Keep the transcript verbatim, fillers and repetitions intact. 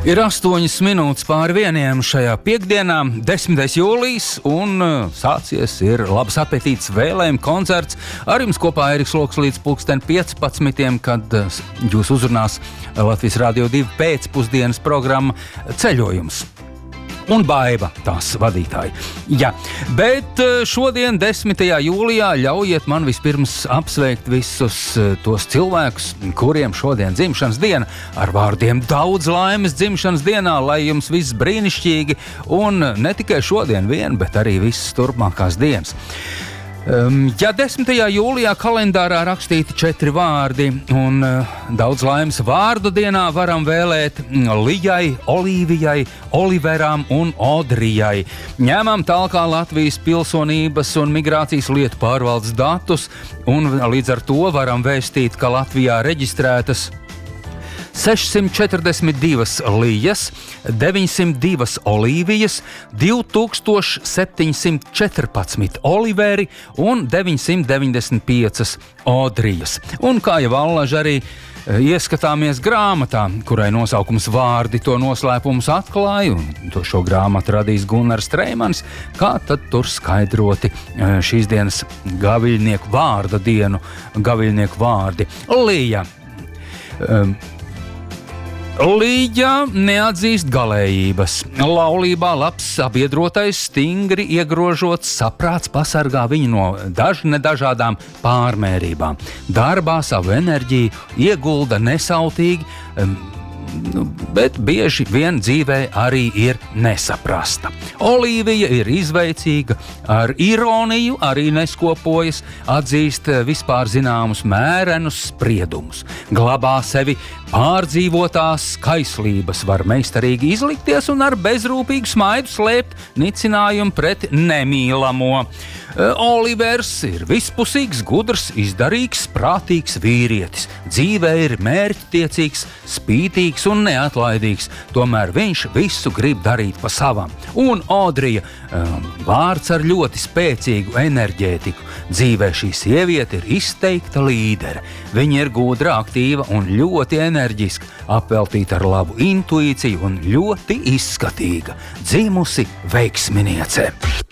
Ir astoņas minūtes pāri vieniem šajā piekdienā, desmitais jūlijas, un sācies ir labs apetīts vēlējuma koncerts. Ar jums kopā Eriks Loks līdz pulksten piecpadsmitiem, kad jūs uzrunās Latvijas Radio divi pēcpusdienas programma Ceļojums. Un Baiva, tās vadītāji. Jā, bet šodien, desmitajā jūlijā, ļaujiet man vispirms apsveikt visus tos cilvēkus, kuriem šodien dzimšanas diena, ar vārdiem daudz laimes dzimšanas dienā, lai jums viss brīnišķīgi, un ne tikai šodien vien, bet arī visas turpmākās dienas. Um, ja desmitajā jūlijā kalendārā rakstīti četri vārdi, un uh, daudz laimes vārdu dienā varam vēlēt Lijai, Olīvijai, Oliveram un Odrijai. Ņemam tālāk Latvijas pilsonības un migrācijas lietu pārvaldes datus, un līdz ar to varam vēstīt, ka Latvijā reģistrētas sešsimt četrdesmit divas Lijas, deviņsimt divas Olīvijas, divi tūkstoši septiņsimt četrpadsmit Oliveri un deviņsimt deviņdesmit piecas Odrijas. Un kā jau allaž arī ieskatāmies grāmatā, kurai nosaukums Vārdi to noslēpumus atklāja, un to šo grāmatu radīs Gunnars Treimans, kā tad tur skaidroti šīs dienas gaviļnieku vārda dienu, gaviļnieku vārdi. Lija. Um, Līģa neatzīst galējības. Laulībā labs sabiedrotais, stingri iegrožots saprāts pasargā viņu no daž nedažādām pārmērībām. Darbā savu enerģiju iegulda nesautīgi, bet bieži vien dzīvē arī ir nesaprasta. Olīvija ir izveicīga, ar ironiju arī neskopojas, atzīst vispār zināmus mērenus spriedumus. Glabā sevi pārdzīvotās kaislības, var meistarīgi izlikties un ar bezrūpīgu smaidu slēpt nicinājumu pret nemīlamo. Olivers ir vispusīgs, gudrs, izdarīgs, prātīgs vīrietis. Dzīvē ir mērķtiecīgs, spītīgs un neatlaidīgs, tomēr viņš visu grib darīt pa savam. Un Odrija, vārds ar ļoti spēcīgu enerģētiku. Dzīvē šī sieviete ir izteikta līdere. Viņa ir gudra, aktīva un ļoti enerģiska, apveltīta ar labu intuīciju un ļoti izskatīga. Dzimusi veiksminiece.